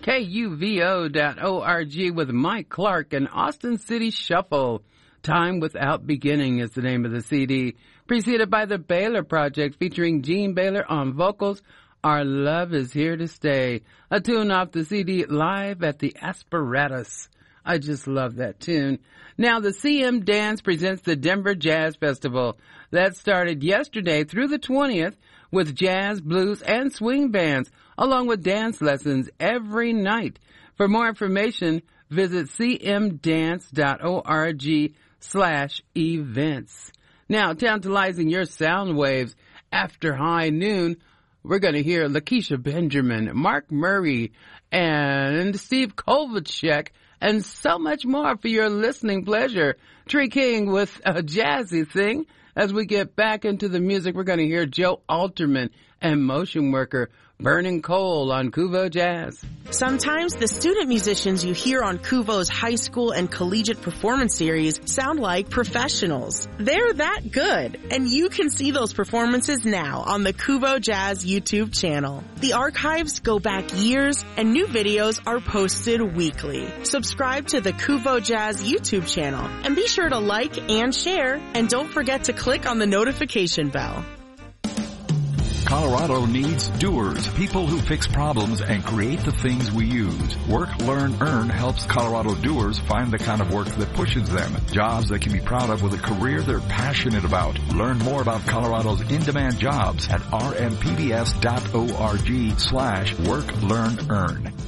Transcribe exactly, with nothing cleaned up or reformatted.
K U V O dot org with Mike Clark and Austin City Shuffle. Time Without Beginning is the name of the C D, preceded by the Baylor Project featuring Gene Baylor on vocals. Our Love Is Here to Stay, a tune off the C D Live at the Asparatus. I just love that tune. Now, the C M Dance presents the Denver Jazz Festival. That started yesterday through the twentieth with jazz, blues, and swing bands, along with dance lessons every night. For more information, visit cmdance.org slash events. Now, tantalizing your sound waves after high noon, we're going to hear Lakeisha Benjamin, Mark Murray, and Steve Kovalchek, and so much more for your listening pleasure. Tree King with a jazzy thing. As we get back into the music, we're going to hear Joe Alterman and Motion Worker, Burning Coal on Kuvo Jazz. Sometimes the student musicians you hear on Kuvo's high school and collegiate performance series sound like professionals. They're that good, and you can see those performances now on the Kuvo Jazz YouTube channel. The archives go back years, and new videos are posted weekly. Subscribe to the Kuvo Jazz YouTube channel, and be sure to like and share, and don't forget to click on the notification bell. Colorado needs doers, people who fix problems and create the things we use. Work, Learn, Earn helps Colorado doers find the kind of work that pushes them. Jobs they can be proud of with a career they're passionate about. Learn more about Colorado's in-demand jobs at rmpbs.org slash work, learn, earn.